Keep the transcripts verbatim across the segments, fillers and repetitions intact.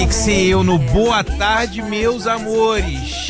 Mix e eu no Boa Tarde, meus amores.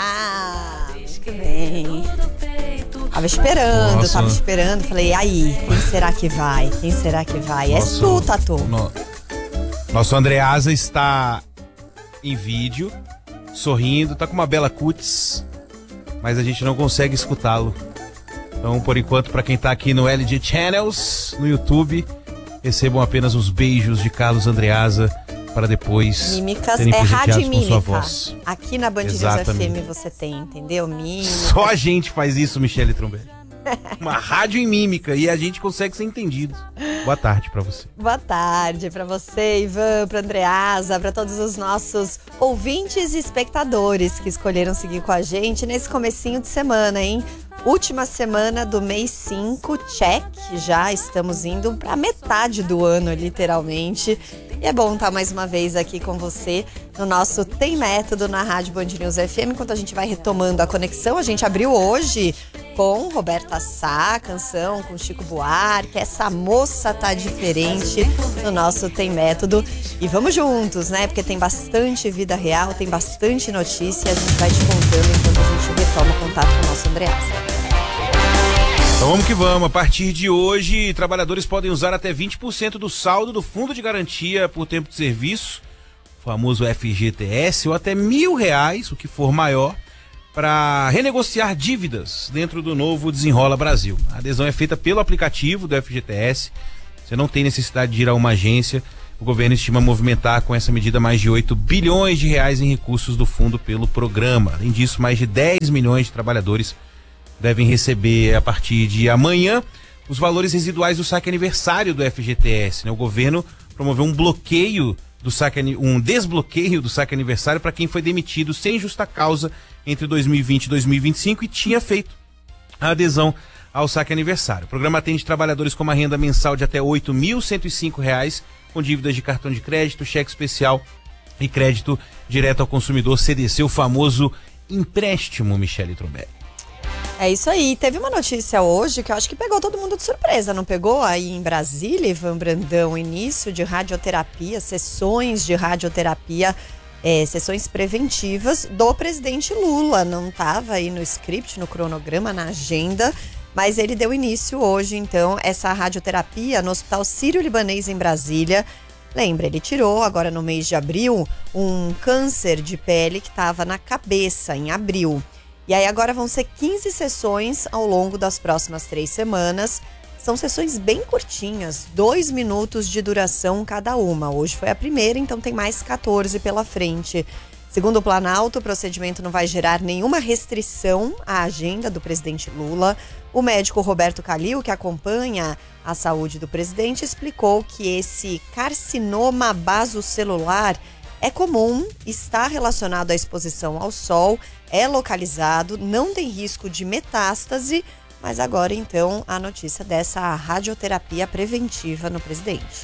Ah, muito bem. Tava esperando, Nossa. tava esperando. Falei, aí, quem será que vai? Quem será que vai? Nossa, é tu, Tatu. No... Nosso Andreasa está em vídeo, sorrindo, tá com uma bela cutis, mas a gente não consegue escutá-lo. Então, por enquanto, para quem tá aqui no L G Channels, no YouTube, recebam apenas os beijos de Carlos Andreasa para depois Mímicas serem é rádio com sua mímica. voz. Aqui na Band News F M você tem, entendeu? Mímica. Só a gente faz isso, Michele Trombelli. Uma rádio em mímica e a gente consegue ser entendido. Boa tarde pra você. Boa tarde pra você, Ivan, pra Andreasa, pra todos os nossos ouvintes e espectadores que escolheram seguir com a gente nesse comecinho de semana, hein? Última semana do mês cinco, check. Já estamos indo pra metade do ano, literalmente. E é bom estar mais uma vez aqui com você no nosso Tem Método na Rádio Band News F M. Enquanto a gente vai retomando a conexão, a gente abriu hoje com Roberta Sá, canção com Chico Buarque. Essa moça tá diferente no nosso Tem Método. E vamos juntos, né? Porque tem bastante vida real, tem bastante notícia. A gente vai te contando enquanto a gente retoma o contato com o nosso Andreasa. Então vamos que vamos, a partir de hoje, trabalhadores podem usar até vinte por cento do saldo do Fundo de Garantia por tempo de serviço, o famoso F G T S, ou até mil reais, o que for maior, para renegociar dívidas dentro do novo Desenrola Brasil. A adesão é feita pelo aplicativo do F G T S, você não tem necessidade de ir a uma agência. O governo estima movimentar com essa medida mais de oito bilhões de reais em recursos do fundo pelo programa. Além disso, mais de dez milhões de trabalhadores devem receber a partir de amanhã os valores residuais do saque aniversário do F G T S. Né? O governo promoveu um bloqueio do saque, um desbloqueio do saque aniversário para quem foi demitido sem justa causa entre dois mil e vinte e dois mil e vinte e cinco e tinha feito a adesão ao saque aniversário. O programa atende trabalhadores com uma renda mensal de até oito mil cento e cinco reais, com dívidas de cartão de crédito, cheque especial e crédito direto ao consumidor, C D C, o famoso empréstimo, Michele Trombelli. É isso aí. Teve uma notícia hoje que eu acho que pegou todo mundo de surpresa, não pegou? Aí em Brasília, Ivan Brandão, início de radioterapia, sessões de radioterapia, é, sessões preventivas do presidente Lula. Não estava aí no script, no cronograma, na agenda, mas ele deu início hoje, então, essa radioterapia no Hospital Sírio-Libanês em Brasília. Lembra, ele tirou agora no mês de abril um câncer de pele que estava na cabeça, em abril. E aí agora vão ser quinze sessões ao longo das próximas três semanas. São sessões bem curtinhas, dois minutos de duração cada uma. Hoje foi a primeira, então tem mais quatorze pela frente. Segundo o Planalto, o procedimento não vai gerar nenhuma restrição à agenda do presidente Lula. O médico Roberto Calil, que acompanha a saúde do presidente, explicou que esse carcinoma basocelular é comum, está relacionado à exposição ao sol, é localizado, não tem risco de metástase, mas agora então a notícia dessa radioterapia preventiva no presidente.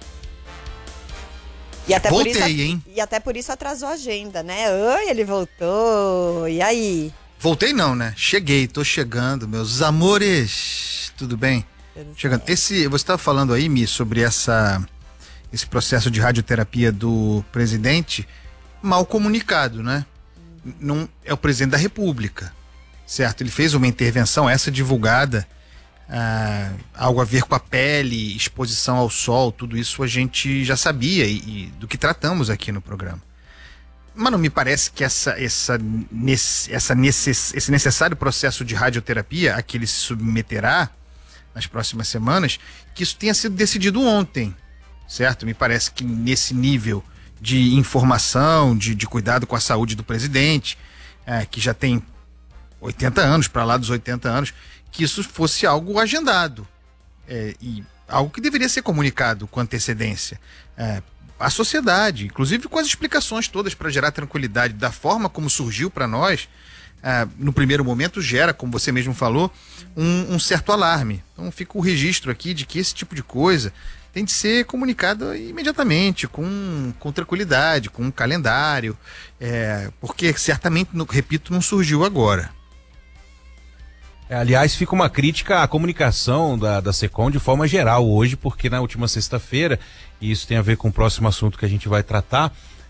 E até Voltei, por isso, hein? E até por isso atrasou a agenda, né? Oi, ele voltou, e aí? Voltei não, né? Cheguei, tô chegando, meus amores, tudo bem? Tudo chegando. certo. Esse, você estava falando aí, Mi, sobre essa... esse processo de radioterapia do presidente, mal comunicado, né? Não é o presidente da República, certo? Ele fez uma intervenção, essa divulgada, ah, algo a ver com a pele, exposição ao sol, tudo isso a gente já sabia e, e do que tratamos aqui no programa. Mas não me parece que essa, essa, nesse, essa necess, esse necessário processo de radioterapia a que ele se submeterá nas próximas semanas, que isso tenha sido decidido ontem. Certo? Me parece que nesse nível de informação, de, de cuidado com a saúde do presidente, é, que já tem oitenta anos, para lá dos oitenta anos, que isso fosse algo agendado é, e algo que deveria ser comunicado com antecedência é, à sociedade, inclusive com as explicações todas para gerar tranquilidade. Da forma como surgiu para nós, é, no primeiro momento gera, como você mesmo falou, um, um certo alarme. Então fica o registro aqui de que esse tipo de coisa tem de ser comunicado imediatamente, com, com tranquilidade, com um calendário, é, porque certamente, no, repito, não surgiu agora. É, aliás, fica uma crítica à comunicação da, da SECOM de forma geral hoje, porque na última sexta-feira, e isso tem a ver com o próximo assunto que a gente vai tratar,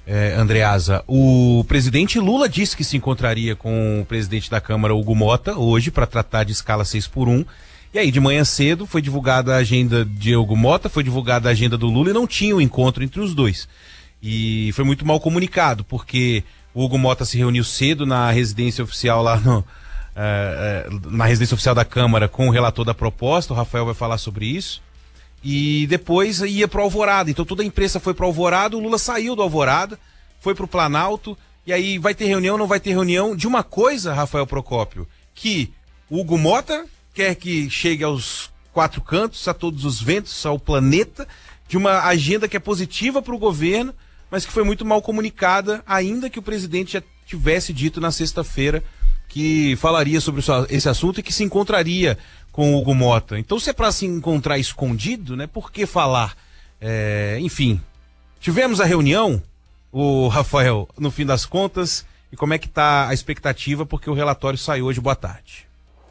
é, Andreasa, o presidente Lula disse que se encontraria com o presidente da Câmara, Hugo Mota, hoje, para tratar de escala seis por um. E aí, de manhã cedo, foi divulgada a agenda de Hugo Mota, foi divulgada a agenda do Lula e não tinha o um encontro entre os dois. E foi muito mal comunicado, porque o Hugo Mota se reuniu cedo na residência oficial lá no... Uh, uh, na residência oficial da Câmara com o relator da proposta, o Rafael vai falar sobre isso, e depois ia pro Alvorada, então toda a imprensa foi pro Alvorada, o Lula saiu do Alvorada, foi pro Planalto, e aí vai ter reunião, não vai ter reunião, de uma coisa, Rafael Procópio, que o Hugo Mota quer que chegue aos quatro cantos, a todos os ventos, ao planeta, de uma agenda que é positiva para o governo, mas que foi muito mal comunicada, ainda que o presidente já tivesse dito na sexta-feira que falaria sobre esse assunto e que se encontraria com o Hugo Mota. Então, se é para se encontrar escondido, né, por que falar? É, enfim, tivemos a reunião, o Rafael, no fim das contas, e como é que está a expectativa, porque o relatório saiu hoje. Boa tarde.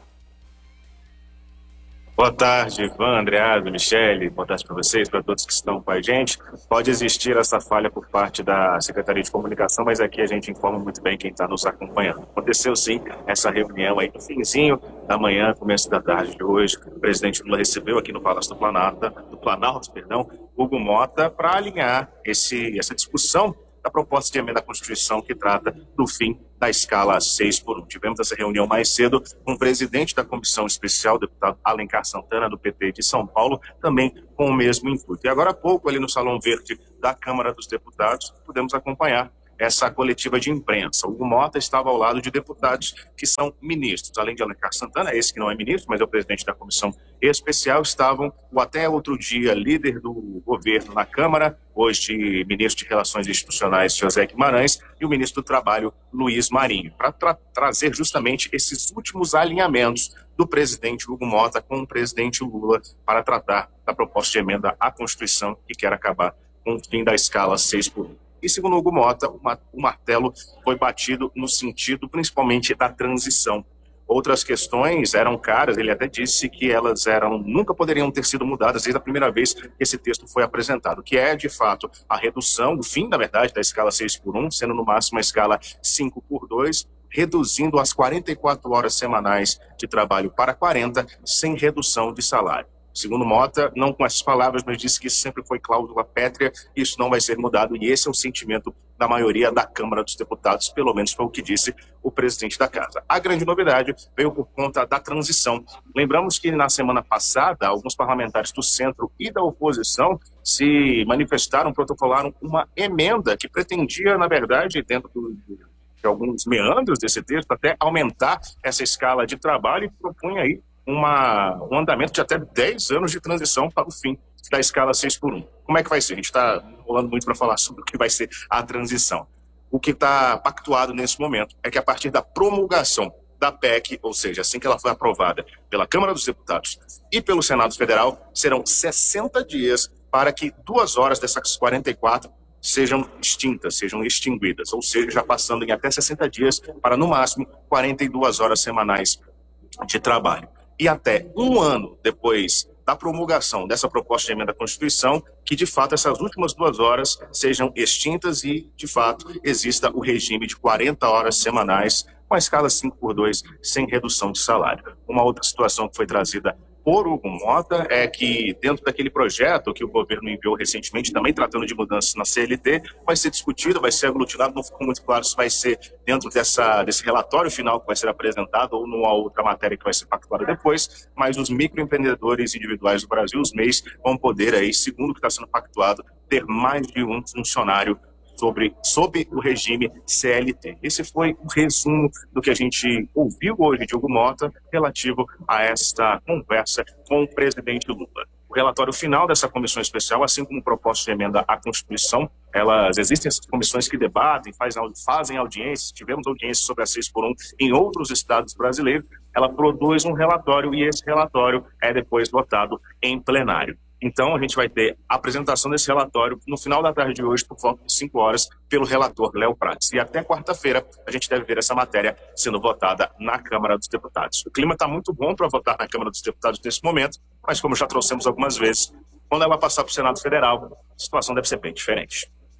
Boa tarde, Ivan, Andreasa, Michele, boa tarde para vocês, para todos que estão com a gente. Pode existir essa falha por parte da Secretaria de Comunicação, mas aqui a gente informa muito bem quem está nos acompanhando. Aconteceu sim essa reunião aí no finzinho da manhã, começo da tarde de hoje. O presidente Lula recebeu aqui no Palácio do Planalto, do Planalto, perdão, Hugo Mota, para alinhar esse, essa discussão da proposta de emenda à Constituição que trata do fim da escala seis por um. Tivemos essa reunião mais cedo com o presidente da Comissão Especial, o deputado Alencar Santana, do P T de São Paulo, também com o mesmo intuito. E agora há pouco, ali no Salão Verde da Câmara dos Deputados, pudemos acompanhar essa coletiva de imprensa. O Hugo Mota estava ao lado de deputados que são ministros. Além de Alencar Santana, esse que não é ministro, mas é o presidente da Comissão Especial, estavam o até outro dia líder do governo na Câmara, hoje ministro de Relações Institucionais, José Guimarães, e o ministro do Trabalho, Luiz Marinho, para tra trazer justamente esses últimos alinhamentos do presidente Hugo Mota com o presidente Lula para tratar da proposta de emenda à Constituição que quer acabar com o fim da escala seis por um. E segundo Hugo Mota, o martelo foi batido no sentido principalmente da transição. Outras questões eram caras, ele até disse que elas eram, nunca poderiam ter sido mudadas desde a primeira vez que esse texto foi apresentado, que é, de fato, a redução, o fim, na verdade, da escala seis por um, sendo no máximo a escala cinco por dois, reduzindo as quarenta e quatro horas semanais de trabalho para quarenta, sem redução de salário. Segundo Mota, não com essas palavras, mas disse que isso sempre foi cláusula pétrea, isso não vai ser mudado, e esse é o sentimento da maioria da Câmara dos Deputados, pelo menos foi o que disse o presidente da Casa. A grande novidade veio por conta da transição. Lembramos que na semana passada, alguns parlamentares do centro e da oposição se manifestaram, protocolaram uma emenda que pretendia, na verdade, dentro do, de alguns meandros desse texto, até aumentar essa escala de trabalho e propunha aí Uma, um andamento de até dez anos de transição para o fim da escala seis por um. Como é que vai ser? A gente está rolando muito para falar sobre o que vai ser a transição. O que está pactuado nesse momento é que a partir da promulgação da P E C, ou seja, assim que ela foi aprovada pela Câmara dos Deputados e pelo Senado Federal, serão sessenta dias para que duas horas dessas quarenta e quatro sejam extintas, sejam extinguidas, ou seja, já passando em até sessenta dias para, no máximo, quarenta e duas horas semanais de trabalho. E até um ano depois da promulgação dessa proposta de emenda à Constituição, que de fato essas últimas duas horas sejam extintas e de fato exista o regime de quarenta horas semanais com a escala cinco por dois sem redução de salário. Uma outra situação que foi trazida por Hugo Mota é que dentro daquele projeto que o governo enviou recentemente, também tratando de mudanças na C L T, vai ser discutido, vai ser aglutinado, não ficou muito claro se vai ser dentro dessa, desse relatório final que vai ser apresentado ou numa outra matéria que vai ser pactuada depois, mas os microempreendedores individuais do Brasil, os M E Is, vão poder aí, segundo o que está sendo pactuado, ter mais de um funcionário sobre, sob o regime C L T. Esse foi o resumo do que a gente ouviu hoje de Hugo Mota relativo a esta conversa com o presidente Lula. O relatório final dessa comissão especial, assim como proposta de emenda à Constituição, elas existem essas comissões que debatem, fazem, fazem audiências, tivemos audiências sobre a seis por um em outros estados brasileiros, ela produz um relatório e esse relatório é depois votado em plenário. Então, a gente vai ter a apresentação desse relatório no final da tarde de hoje, por volta de cinco horas, pelo relator Léo Prates. E até quarta-feira, a gente deve ver essa matéria sendo votada na Câmara dos Deputados. O clima está muito bom para votar na Câmara dos Deputados nesse momento, mas como já trouxemos algumas vezes, quando ela passar para o Senado Federal, a situação deve ser bem diferente.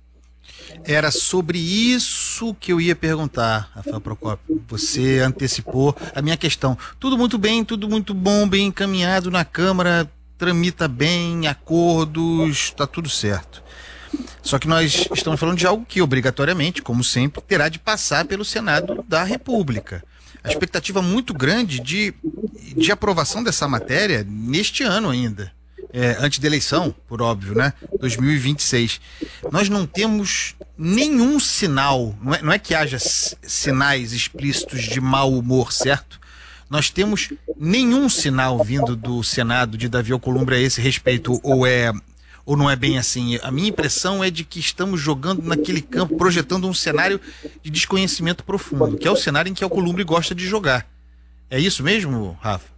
Era sobre isso que eu ia perguntar, Rafael Procópio. Você antecipou a minha questão. Tudo muito bem, tudo muito bom, bem encaminhado na Câmara, tramita bem, acordos, está tudo certo. Só que nós estamos falando de algo que, obrigatoriamente, como sempre, terá de passar pelo Senado da República. A expectativa muito grande de, de aprovação dessa matéria neste ano ainda. É, antes da eleição, por óbvio, né? dois mil e vinte e seis. Nós não temos nenhum sinal, não é, não é que haja sinais explícitos de mau humor, certo? Nós temos nenhum sinal vindo do Senado de Davi Alcolumbre a esse respeito, ou é ou não é bem assim? A minha impressão é de que estamos jogando naquele campo, projetando um cenário de desconhecimento profundo, que é o cenário em que Alcolumbre gosta de jogar. É isso mesmo, Rafa?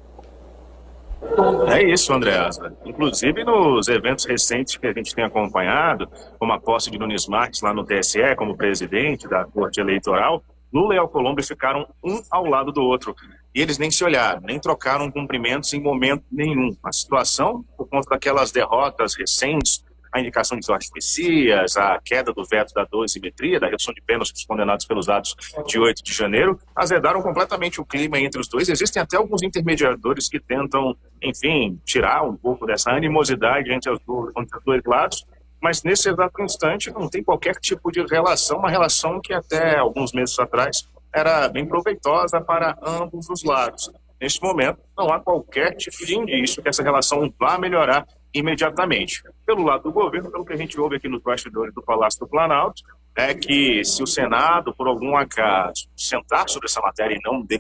É isso, Andreasa. Inclusive nos eventos recentes que a gente tem acompanhado, como a posse de Nunes Marques lá no T S E como presidente da Corte Eleitoral, Lula e Alcolumbre ficaram um ao lado do outro. E eles nem se olharam, nem trocaram cumprimentos em momento nenhum. A situação, por conta daquelas derrotas recentes, a indicação de Jorge Messias, a queda do veto da dosimetria, da redução de penas dos condenados pelos atos de oito de janeiro, azedaram completamente o clima entre os dois. Existem até alguns intermediadores que tentam, enfim, tirar um pouco dessa animosidade entre os dois, entre os dois lados, mas nesse exato instante não tem qualquer tipo de relação, uma relação que até alguns meses atrás era bem proveitosa para ambos os lados. Neste momento, não há qualquer tipo de indício que essa relação vá melhorar imediatamente. Pelo lado do governo, pelo que a gente ouve aqui nos bastidores do Palácio do Planalto, é que se o Senado, por algum acaso, sentar sobre essa matéria e não